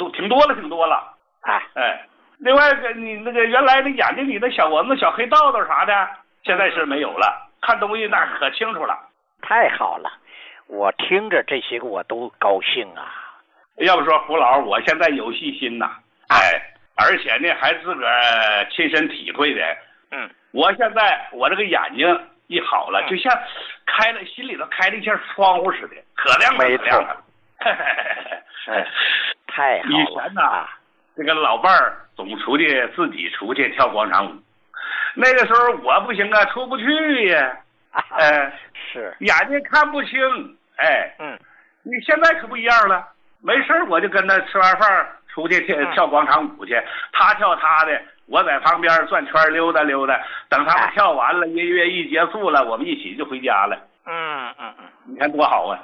都挺多了啊！哎，另外你那个原来那眼睛里的我们小黑道道啥的，现在是没有了，看东西那可清楚了。 太好了，我听着这些个我都高兴啊。 要不说胡老，我现在有信心呐，而且呢还自个儿亲身体会的。我现在我这个眼睛一好了，就像心里头开了一扇窗户似的，可亮了，可亮了。 太好了。 以前呐，这个老伴儿总自己出去跳广场舞，那个时候我不行啊，出不去呀。 是眼睛看不清。你现在可不一样了，没事我就跟他吃完饭出去跳广场舞去，他跳他的，我在旁边转圈溜达溜达，等他们跳完了，音乐一结束了，我们一起就回家了。你看多好啊！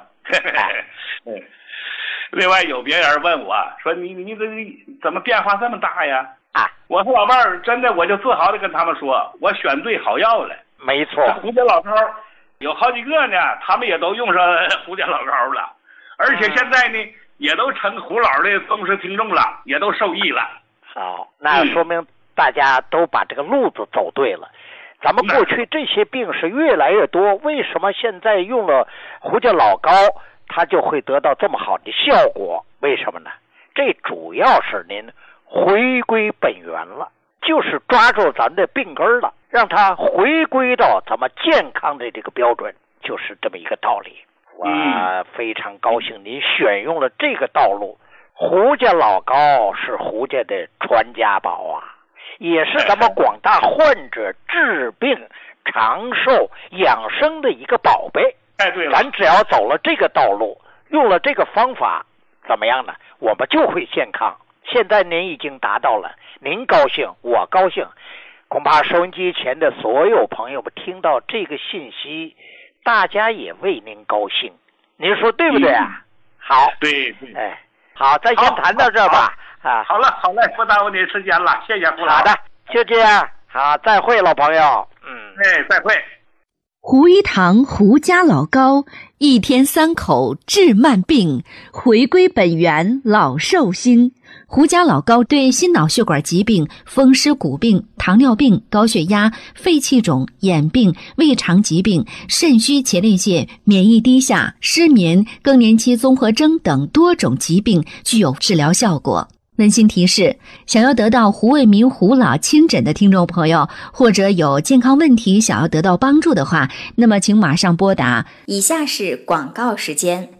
另外有别人问我说你这怎么变化这么大呀？我说老伴儿，真的我就自豪的跟他们说，我选对好药了。 没错， 胡家老膏有好几个呢，他们也都用上胡家老膏了，而且现在呢也都成胡老的忠实听众了，也都受益了。 好，那说明大家都把这个路子走对了。咱们过去这些病是越来越多，为什么现在用了胡家老膏它就会得到这么好的效果？为什么呢？这主要是您回归本源了，就是抓住咱的病根了，让它回归到咱们健康的这个标准，就是这么一个道理。我非常高兴您选用了这个道路。胡家老膏是胡家的传家宝啊，也是咱们广大患者治病长寿养生的一个宝贝。 对了， 咱只要走了这个道路，用了这个方法，怎么样呢？我们就会健康。现在您已经达到了，您高兴，我高兴，恐怕收音机前的所有朋友们听到这个信息，大家也为您高兴。您说对不对啊？好， 对， 好，咱先谈到这儿吧。 好嘞，不耽误您时间了，谢谢胡老。 好的，就这样，好，再会，老朋友。 再会。 胡一堂胡家老膏，一天3口治慢病，回归本源老寿星。胡家老膏对心脑血管疾病、风湿骨病、糖尿病、高血压、肺气肿、眼病、胃肠疾病、肾虚前列腺、免疫低下、失眠、更年期综合征等多种疾病具有治疗效果。温馨提示，想要得到胡卫民胡老亲诊的听众朋友，或者有健康问题想要得到帮助的话，那么请马上拨打。 以下是广告时间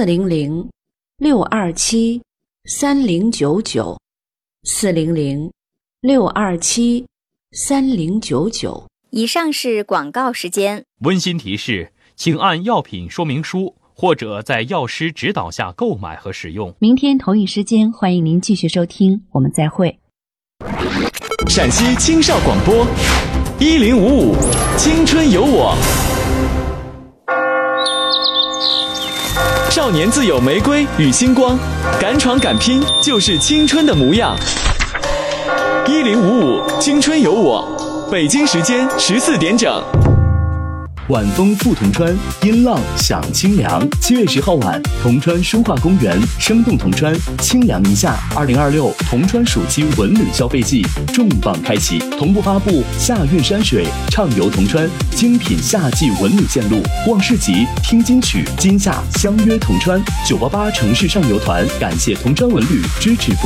：400-627-3099，400-627-3099。 以上是广告时间。 温馨提示，请按药品说明书或者在药师指导下购买和使用。 明天同一时间，欢迎您继续收听，我们再会。 陕西青少广播1055青春有我，少年自有玫瑰与星光，敢闯敢拼就是青春的模样。1055青春有我，北京时间14点整。 晚风赴铜川，音浪响清凉。7月10号晚，铜川书画公园生动铜川，清凉宁夏2026铜川暑期文旅消费季重磅开启，同步发布夏韵山水，畅游铜川，精品夏季文旅线路，望市集，听金曲，今夏相约铜川。988城市上游团感谢铜川文旅支持播